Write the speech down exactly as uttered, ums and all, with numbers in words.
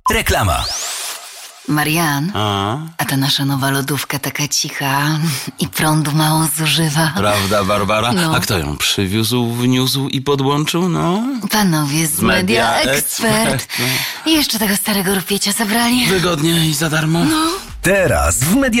Reklama. Marian, A? a ta nasza nowa lodówka taka cicha i prądu mało zużywa. Prawda, Barbara? No. A kto ją przywiózł, wniósł i podłączył? No, Panowie z Media Media Expert. Expert, I jeszcze tego starego rupiecia zabrali. wygodnie i za darmo. Teraz w Media